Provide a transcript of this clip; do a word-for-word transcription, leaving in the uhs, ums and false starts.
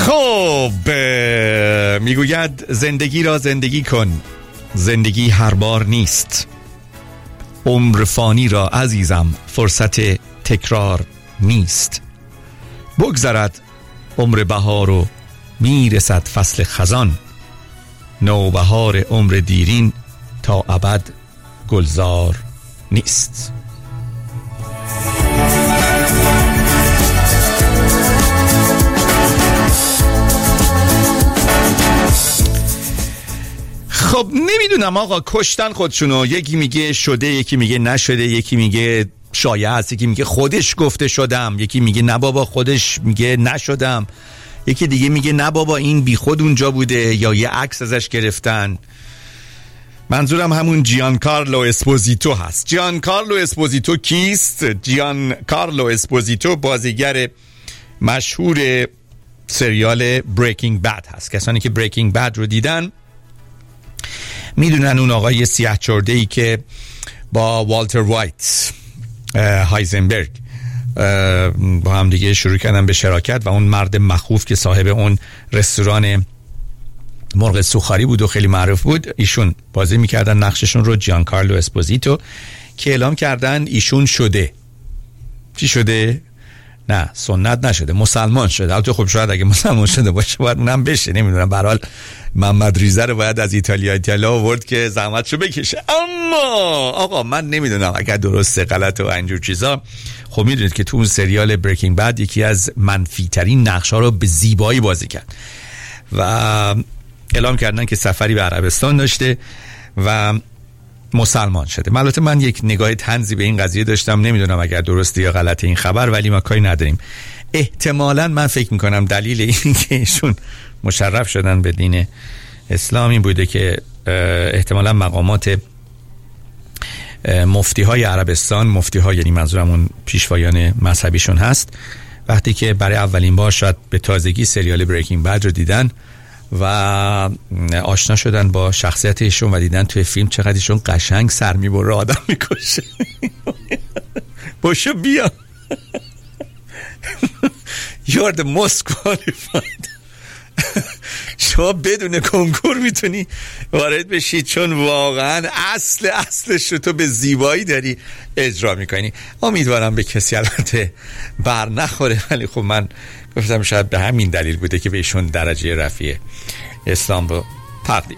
خب میگوید زندگی را زندگی کن، زندگی هر بار نیست. عمر فانی را عزیزم فرصت تکرار نیست. بگذرد عمر بهار و میرسد فصل خزان. نوبهار عمر دیرین تا ابد گلزار نیست. خب نمیدونم آقا، کشتن خودشونو. یکی میگه شده، یکی میگه نشده، یکی میگه شایعه است، یکی میگه خودش گفته شدم، یکی میگه نه بابا خودش میگه نشدم، یکی دیگه میگه نه بابا این بی خود اونجا بوده یا یه عکس ازش گرفتن. منظورم همون جیان کارلو اسپوزیتو هست. جیان کارلو اسپوزیتو کیست؟ جیان کارلو اسپوزیتو بازیگر مشهور سریال بریکینگ بد هست. کسانی که بریکینگ بد رو دیدن میدونن اون آقای سیاه چرده ای که با والتر وایت هایزنبرگ با هم دیگه شروع کردن به شراکت و اون مرد مخوف که صاحب اون رستوران مرغ سوخاری بود و خیلی معروف بود، ایشون بازی میکردن نقششون رو. جیان کارلو اسپوزیتو که اعلام کردن ایشون شده. چی شده؟ نه سنت نشده، مسلمان شده. البته خب شاید اگه مسلمان شده باشه باید اونم بشه، نمیدونم. به هر حال محمد ریزه رو باید از ایتالیا ایتالیا آورد که زحمتشو بکشه. اما آقا من نمیدونم اگر درسته غلط و اینجور چیزا. خب میدونید که تو اون سریال بریکینگ بد یکی از منفی ترین نقش‌ها رو به زیبایی بازی کرد و اعلام کردن که سفری به عربستان داشته و مسلمان شده. البته من یک نگاه طنزی به این قضیه داشتم، نمیدونم اگر درسته یا غلطه این خبر، ولی ما کاری نداریم. احتمالاً من فکر میکنم دلیل این که ایشون مشرف شدن به دین اسلام این بوده که احتمالاً مقامات مفتی های عربستان، مفتی ها یعنی منظورم اون پیشوایان مذهبیشون هست، وقتی که برای اولین بار شاید به تازگی سریال بریکینگ بد رو دیدن و آشنا شدن با شخصیت ایشون و دیدن توی فیلم چقدر ایشون قشنگ سر میبره، آدم میکشه. باشو بیا. You're the most qualified. شما بدون کنکور میتونی وارد بشی، چون واقعا اصل اصلش رو تو به زیبایی داری اجرا میکنی. امیدوارم به کسی البته بر نخوره، ولی خب من گفتم شاید به همین دلیل بوده که بهشون درجه رفیع اسلام رو تقدیم